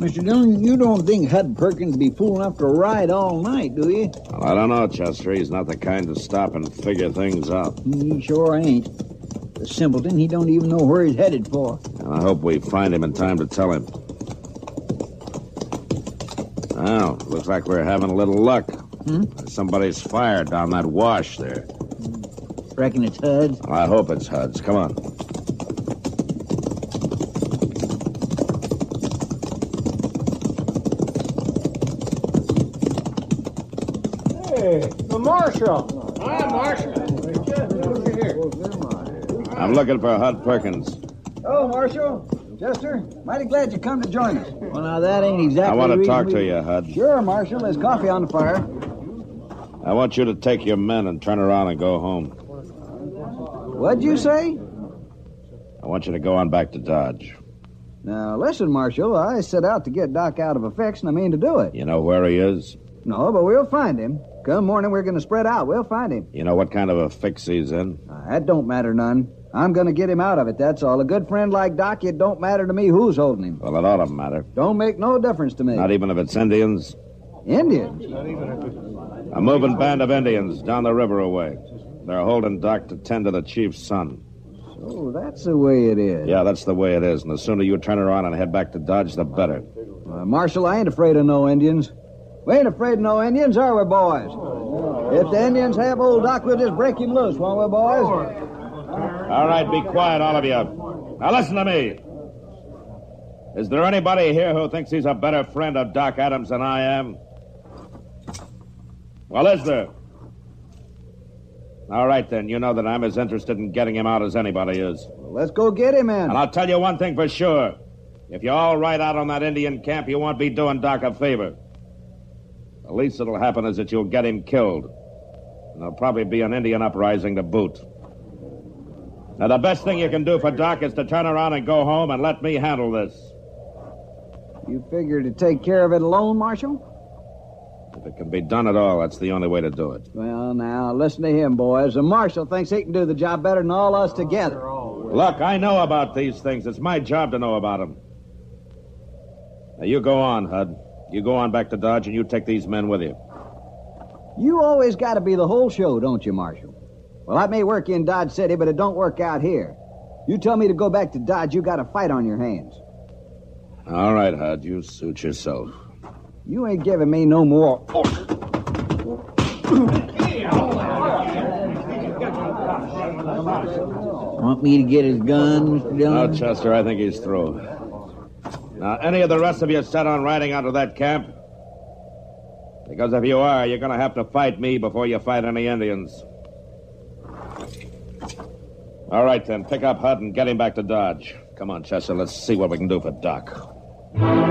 Mr. Dillon, you don't think Hud Perkins would be fool enough to ride all night, do you? Well, I don't know, Chester. He's not the kind to stop and figure things out. He sure ain't. The simpleton, he don't even know where he's headed for. And I hope we find him in time to tell him. Well, looks like we're having a little luck. Somebody's fire down that wash there. Reckon it's Hud's? Well, I hope it's Hud's. Come on. Hey, the Marshal. Hi, Marshal. I'm looking for Hud Perkins. Oh, Marshal. Chester, mighty glad you come to join us. Well, now, that ain't exactly I want the to reason talk to you, Hud. Sure, Marshal. There's coffee on the fire. I want you to take your men and turn around and go home. What'd you say? I want you to go on back to Dodge. Now, listen, Marshal, I set out to get Doc out of a fix, and I mean to do it. You know where he is? No, but we'll find him. Come morning, we're going to spread out. We'll find him. You know what kind of a fix he's in? That don't matter none. I'm going to get him out of it, that's all. A good friend like Doc, it don't matter to me who's holding him. Well, it ought to matter. Don't make no difference to me. Not even if it's Indians? Indians? A moving band of Indians down the river away. They're holding Doc to tend to the chief's son. Oh, that's the way it is. Yeah, that's the way it is. And the sooner you turn around and head back to Dodge, the better. Marshal, I ain't afraid of no Indians. We ain't afraid of no Indians, are we, boys? If the Indians have old Doc, we'll just break him loose, won't we, boys? All right, be quiet, all of you. Now listen to me. Is there anybody here who thinks he's a better friend of Doc Adams than I am? Well, is there? All right, then. You know that I'm as interested in getting him out as anybody is. Well, let's go get him, man. And I'll tell you one thing for sure. If you all ride out on that Indian camp, you won't be doing Doc a favor. The least that'll happen is that you'll get him killed. And there'll probably be an Indian uprising to boot. Now, the best thing you can do for Doc is to turn around and go home and let me handle this. You figure to take care of it alone, Marshal? If it can be done at all, that's the only way to do it. Well, now, listen to him, boys. The Marshal thinks he can do the job better than all us together. Look, I know about these things. It's my job to know about them. Now, you go on, Hud. You go on back to Dodge, and you take these men with you. You always got to be the whole show, don't you, Marshal? Well, that may work in Dodge City, but it don't work out here. You tell me to go back to Dodge, you got a fight on your hands. All right, Hud. You suit yourself. You ain't giving me no more orders. Want me to get his gun, Mr. Dillon? No, Chester, I think he's through. Now, any of the rest of you set on riding out of that camp? Because if you are, you're going to have to fight me before you fight any Indians. All right, then. Pick up Hud and get him back to Dodge. Come on, Chester. Let's see what we can do for Doc.